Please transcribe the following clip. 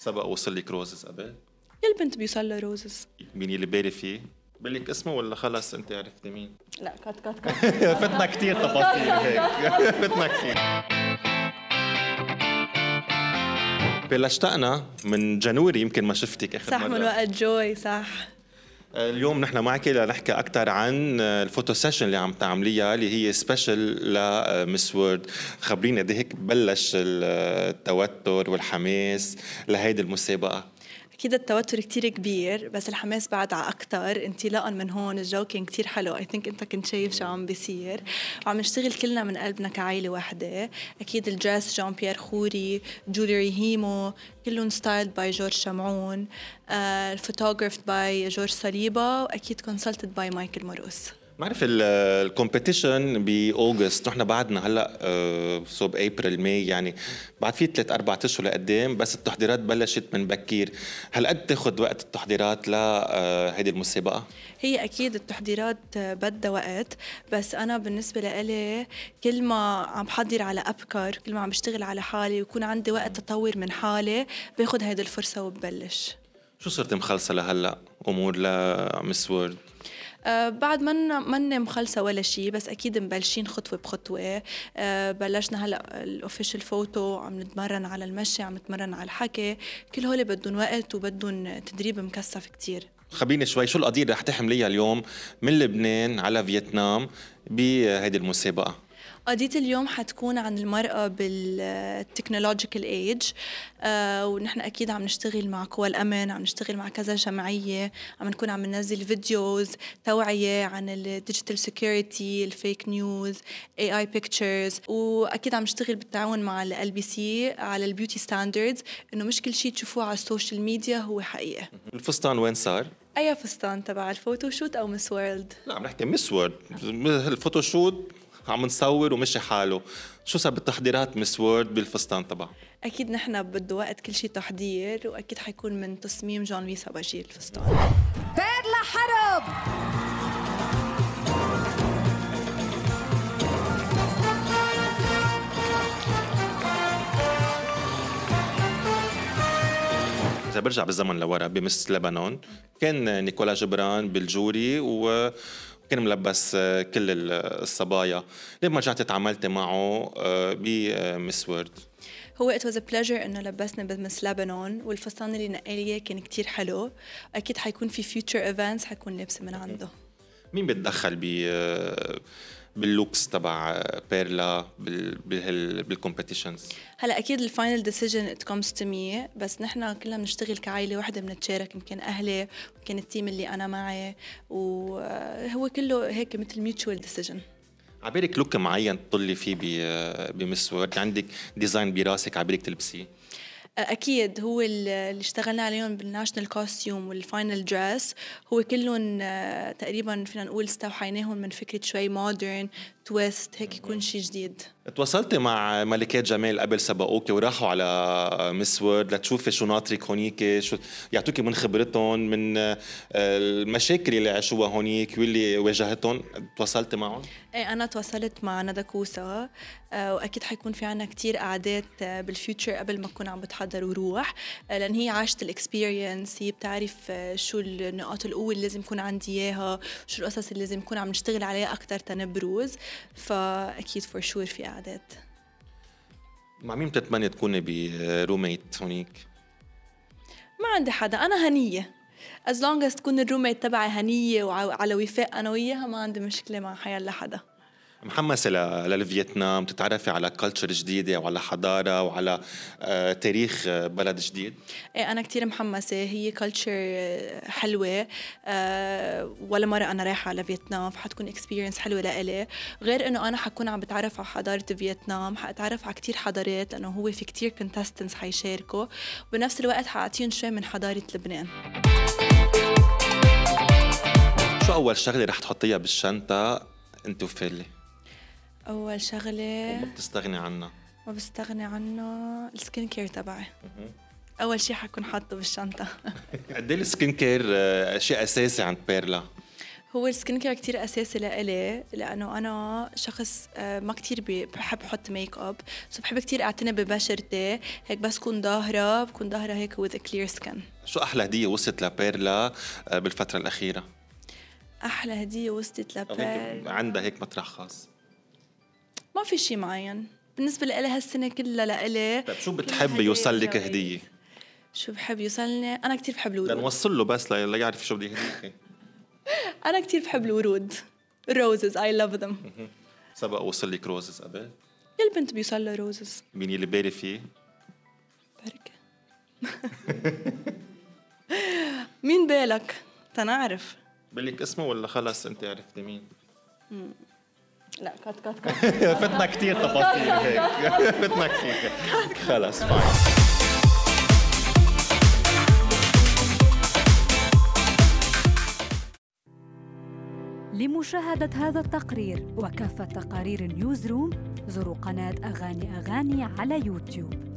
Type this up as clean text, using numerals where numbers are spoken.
سبق وصل لك روزز قبل؟ كل بنت بيوصل لها روزز. مين اللي بالي فيه؟ بقلك اسمه ولا خلص انت عرفتي مين؟ لا كات فتنا كتير تفاصيل هيك. فتنا كتير. بلا اشتقنا من جانوري، يمكن ما شفتك اخر صح مرة. من وقت جوي صح. اليوم نحن معك لنحكي أكثر عن الفوتو سيشن اللي عم تعمليها اللي هي سبيشل لمس وورد. خبرينا قد هيك بلش التوتر والحماس لهيدي المسابقة؟ أكيد التوتر كتير كبير بس الحماس بعد على أكتر. انطلاقا من هون الجو كان كتير حلو. I think أنت كنت شايف شو عم بيصير وعم نشتغل كلنا من قلبنا كعائلة واحدة. أكيد الدريس جان بيير خوري، جوليري هيمو، كلهم ستايلد باي جورج شمعون، الفوتوغرافد باي جورج صليبة، وأكيد كونسلتد باي مايكل موروس. بعرف الكومبيتيشن بأوغست، نحن بعدنا هلا صوب ابريل ماي، يعني بعد في 3-4 اشهر لقدام، بس التحضيرات بلشت من بكير. هل قد تاخذ وقت التحضيرات لهيدي المسابقة؟ هي أكيد التحضيرات بدها وقت، بس أنا بالنسبة لإلي كل ما عم بحضر على أبكر، كل ما عم بشتغل على حالي ويكون عندي وقت تطور من حالي، باخد هيدي الفرصة وببلش. شو صرت مخلصة لهلا أمور لمس وورد؟ بعد من مخلصة ولا شيء، بس أكيد مبلشين خطوة بخطوة. بلشنا هلأ الأوفيشال فوتو، عم نتمرن على المشي، عم نتمرن على الحكي. كل هول بدون وقت وبدون تدريب مكثف كتير. خبيني شوي شو القضية اللي رح تحمليها اليوم من لبنان على فيتنام بهيدي المسابقة؟ قضية اليوم حتكون عن المرأة بالتكنولوجيكال ايج، ونحن أكيد عم نشتغل مع قوى الأمن، عم نشتغل مع كذا جمعية، عم نكون عم ننزل فيديوز توعية عن الديجيتال سيكيورتي، الفيك نيوز، AI pictures، وأكيد عم نشتغل بالتعاون مع ال LBC على البيوتي ستاندردز، إنه مش كل شيء تشوفوه على السوشيال ميديا هو حقيقة. الفستان وين صار؟ أي فستان تبع الفوتوشوت أو مس وورلد؟ لا عم نحكي مس وورد، الفوتوشوت عم نصور ومشي حاله. شو صار بالتحضيرات مس وورد بالفستان تبعه؟ أكيد نحن بده وقت كل شيء تحضير، وأكيد حيكون من تصميم جان لويس أباجي الفستان. بيرلا حرب. إذا برجع بالزمن لورا بمس لبنان، كان نيكولا جبران بالجوري وكان ملبس كل الصبايا. ليه ما رجعت تعاملت معه بمس وورد؟ هو it was a pleasure إنه لبسنا بمس لبنان، والفستان اللي نقاليه كان كتير حلو. أكيد حيكون في future events حيكون لابسة من عنده. مين بتدخل باللوكس تبع بيرلا بالكومبيتيشنز؟ هلا أكيد الفاينل decision it comes to me، بس نحن كلنا بنشتغل كعائلة واحدة، بنتشارك، يمكن أهلي ويمكن التيم اللي أنا معي، وهو كله هيك مثل mutual decision. عبالك لوك معين تطلي فيه بمس وورد؟ عندك ديزاين براسك عبالك تلبسيه؟ أكيد هو اللي اشتغلنا عليهم بالناشنال كوستيوم والفاينل دريس، هو كلهم تقريبا فينا نقول استوحيناهم من فكرة شوي مودرن تويست، هيك يكون شيء جديد. تواصلتي مع ملكات جمال قبل سبقوكي وراحوا على مس وورد لتشوفي شو ناطرك هونيك، شو يعطوكي من خبرتهم، من المشاكل اللي عاشوها هونيك واللي واجهتهم؟ تواصلتي معهم؟ ايه أنا تواصلت مع ندى كوسا، وأكيد حيكون في عنا كتير قعدات بالفيوتشر قبل ما أكون عم بتحضر وروح، لأن هي عاشت الإكسبيرينس، هي بتعرف شو النقاط القوة اللي لازم يكون عندي إياها، شو القصص اللي لازم نكون عم نشتغل عليها أكتر تنبروز. فأكيد فور شور في قعدات. مع مين بتتمنى تكوني بروميت هونيك؟ ما عندي حدا، أنا هنية as long as تكون الروميت تبعي هنية وعلى وفاق أنا وياها، ما عندي مشكلة مع حيلا حدا. محمسة للفيتنام، تتعرفي على كالتشر جديدة وعلى حضارة وعلى تاريخ بلد جديد؟ إيه أنا كتير محمسة، هي كالتشر حلوة. ولا مرة أنا رايحة على فيتنام، فحتكون experience حلوة لإلي. غير إنه أنا حكون عم بتعرف على حضارة فيتنام، حأتعرف على كتير حضارات، لأنه هو في كتير contestants حيشاركوا، وبنفس الوقت حأعطيهم شوي من حضارة لبنان. شو أول شغلة رح تحطيها بالشنطة أنت وفيلي؟ أول شغلة ما بتستغني عنها؟ ما بستغني عنه السكين كير تبعي. أول شي حكون حاطه بالشنطة. قد ايه السكين كير شيء أساسي عند بيرلا؟ هو السكين كير كتير أساسي لإلي، لأنه أنا شخص ما كتير بحب حط ميك اب، سو بحب كتير أعتني ببشرتي، هيك بس بكون ظاهرة هيك with a clear skin. شو أحلى هدية وصلت لبيرلا بالفترة الأخيرة؟ أحلى هدية وصلت أو هيك لبيرلا عندها هيك مطرح خاص؟ ما في شي معين بالنسبة لإلي هالسنة كلها لإلي. طيب شو كلها بتحب هدايا يوصل لك وجوائز. هدية؟ شو بحب يوصلني؟ أنا كتير بحب الورود. لنوصل له بس ليعرف شو بده يهديك. أنا كتير بحب الورود. الروزز I love them. سبق وصل لك روزز قبل؟ كل بنت بيوصل لها روزز. مين اللي باري فيه؟ بركة. مين بالك؟ تنعرف. بقول لك اسمه ولا خلص انت عرفتي مين؟ لا كات فتنا كتير تفاصيل هيك. فتنا كتير. خلص فاين. لمشاهدة هذا التقرير وكافة تقارير نيوزروم زوروا قناة أغاني على يوتيوب.